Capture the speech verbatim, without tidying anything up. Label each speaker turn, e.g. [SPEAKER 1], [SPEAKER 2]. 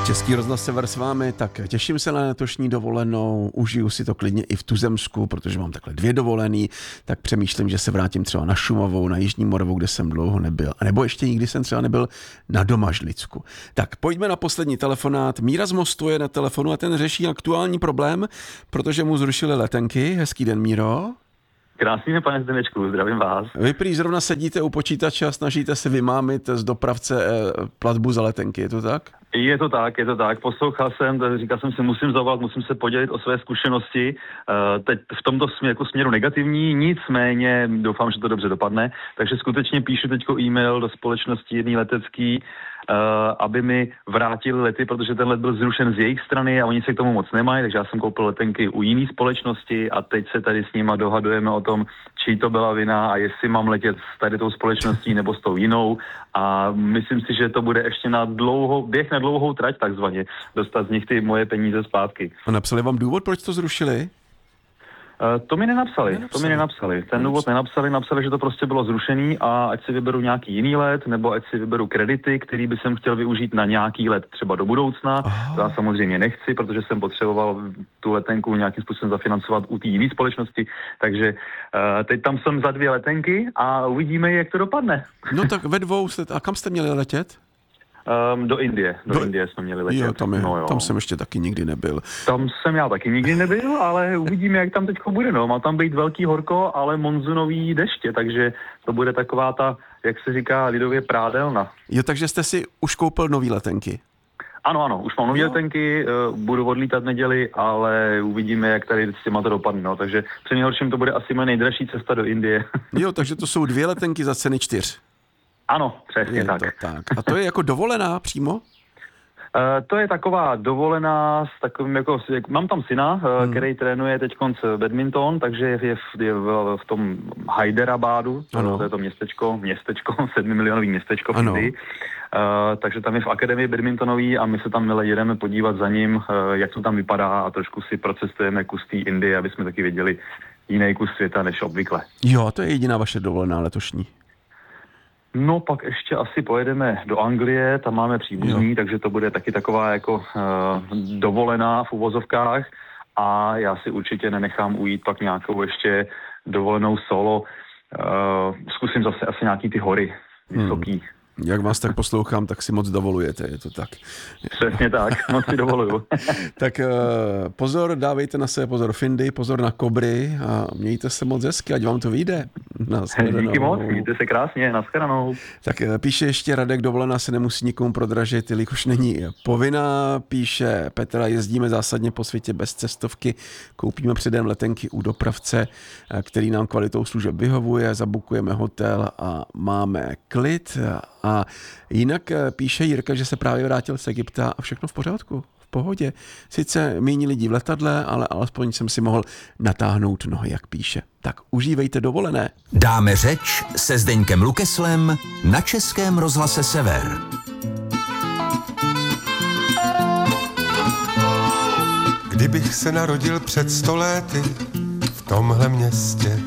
[SPEAKER 1] Český rozhlas Sever s vámi, tak těším se na letošní dovolenou, užiju si to klidně i v tuzemsku, protože mám takhle dvě dovolený, tak přemýšlím, že se vrátím třeba na Šumavou, na Jižní Moravu, kde jsem dlouho nebyl, a nebo ještě nikdy jsem třeba nebyl na Domažlicku. Tak pojďme na poslední telefonát. Míra z Mostu je na telefonu a ten řeší aktuální problém, protože mu zrušili letenky. Hezký den, Míro.
[SPEAKER 2] Krásný den, pane Zdenečku, zdravím vás.
[SPEAKER 1] Vy prý zrovna sedíte u počítače a snažíte se vymámit z dopravce platbu za letenky, je to tak?
[SPEAKER 2] Je to tak, je to tak. Poslouchal jsem, říkal jsem si, musím zavolat, musím se podělit o své zkušenosti. Teď v tomto směru, jako směru negativní, nicméně doufám, že to dobře dopadne. Takže skutečně píšu teďko e-mail do společnosti jedný letecký, aby mi vrátili lety, protože ten let byl zrušen z jejich strany a oni se k tomu moc nemají, takže já jsem koupil letenky u jiné společnosti a teď se tady s nima dohadujeme o tom, čí to byla vina a jestli mám letět s tady tou společností nebo s tou jinou, a myslím si, že to bude ještě na dlouhou, běh na dlouhou trať takzvaně, dostat z nich ty moje peníze zpátky.
[SPEAKER 1] A napsali vám důvod, proč to zrušili?
[SPEAKER 2] Uh, to mi nenapsali, nenapsali, to mi nenapsali. Ten důvod nenapsali, napsali, že to prostě bylo zrušený a ať si vyberu nějaký jiný let, nebo ať si vyberu kredity, který by jsem chtěl využít na nějaký let třeba do budoucna. Aha. To já samozřejmě nechci, protože jsem potřeboval tu letenku nějakým způsobem zafinancovat u té jiné společnosti, takže uh, teď tam jsem za dvě letenky a uvidíme, jak to dopadne.
[SPEAKER 1] No tak ve dvou jste, a kam jste měli letět?
[SPEAKER 2] Um, do Indie. Do, do Indie jsme měli letět.
[SPEAKER 1] Jo, tam, je,
[SPEAKER 2] no, jo.
[SPEAKER 1] Tam jsem ještě taky nikdy nebyl.
[SPEAKER 2] Tam jsem já taky nikdy nebyl, ale uvidíme, jak tam teďko bude. No. Má tam být velký horko, ale monzunový deště, takže to bude taková ta, jak se říká lidově, prádelna.
[SPEAKER 1] Jo, takže jste si už koupil nový letenky?
[SPEAKER 2] Ano, ano, už mám nový letenky, budu odlítat v neděli, ale uvidíme, jak tady s těma to dopadne. No. Takže při nejhorším to bude asi moje nejdražší cesta do Indie.
[SPEAKER 1] Jo, takže to jsou dvě letenky za ceny čtyř.
[SPEAKER 2] Ano, přesně
[SPEAKER 1] je
[SPEAKER 2] tak.
[SPEAKER 1] To tak. A to je jako dovolená přímo?
[SPEAKER 2] Uh, to je taková dovolená s takovým, jako, jak, mám tam syna, uh, hmm. který trénuje teď konc badminton, takže je, je, v, je v, v tom Hyderabadu, to je to městečko, městečko, sedmimilionový městečko v Indii. Uh, takže tam je v akademii badmintonový a my se tam milé jedeme podívat za ním, uh, jak to tam vypadá a trošku si procestujeme kus té Indie, aby jsme taky věděli jiný kus světa než obvykle.
[SPEAKER 1] Jo, to je jediná vaše dovolená letošní.
[SPEAKER 2] No pak ještě asi pojedeme do Anglie, tam máme příbuzný, jo. Takže to bude taky taková jako uh, dovolená v uvozovkách a já si určitě nenechám ujít pak nějakou ještě dovolenou solo. Uh, zkusím zase asi nějaký ty hory vysoký. Hmm.
[SPEAKER 1] Jak vás tak poslouchám, tak si moc dovolujete, je to tak.
[SPEAKER 2] Přesně tak, moc si dovoluju.
[SPEAKER 1] Tak pozor, dávejte na sebe pozor findy, pozor na kobry a mějte se moc hezky, ať vám to vyjde.
[SPEAKER 2] Díky moc, mějte se krásně, nashledanou.
[SPEAKER 1] Tak píše ještě Radek, dovolená se nemusí nikomu prodražit, jelikož není povinná. Píše Petra, jezdíme zásadně po světě bez cestovky, koupíme předem letenky u dopravce, který nám kvalitou služeb vyhovuje, zabukujeme hotel a máme klid. A jinak píše Jirka, že se právě vrátil z Egypta a všechno v pořádku, v pohodě. Sice méně lidí v letadle, ale alespoň jsem si mohl natáhnout nohy, jak píše. Tak užívejte dovolené.
[SPEAKER 3] Dáme řeč se Zdeňkem Lukeslem na Českém rozhlase Sever.
[SPEAKER 4] Kdybych se narodil před sto lety v tomhle městě,